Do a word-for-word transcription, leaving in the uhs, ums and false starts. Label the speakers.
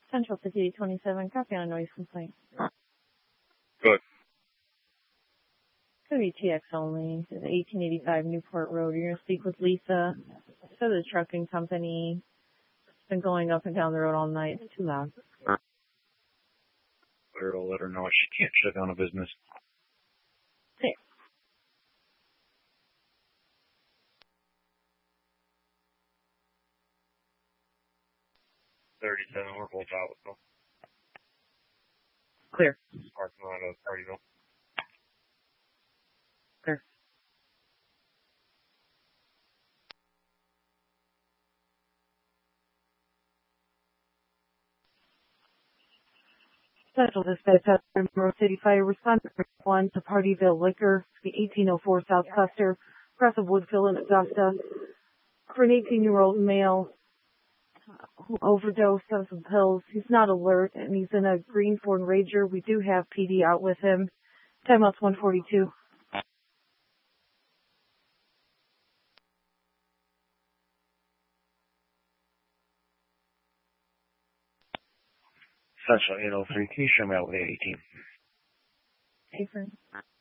Speaker 1: Central City twenty-seven, copy on a noise complaint.
Speaker 2: Good.
Speaker 1: It's going to be T X only. It's eighteen eighty-five Newport Road. You're going to speak with Lisa. So the trucking company. It's been going up and down the road all night. It's too loud.
Speaker 2: I'll let her know she can't shut down a business.
Speaker 1: Okay.
Speaker 2: thirty-seven, we're both out. So.
Speaker 1: Clear.
Speaker 2: Parking lot of Partyville.
Speaker 1: Clear. Central Dispatch at Monroe City Fire. Respond one to Partyville Liquor, eighteen oh four South Custer, across of Woodville in Augusta, for an eighteen-year-old male who overdosed on some pills. He's not alert, and he's in a green Ford Ranger. We do have P D out with him. Timeout's one forty-two.
Speaker 2: Central eight oh three, can you show me out with eight eighteen?
Speaker 1: Different.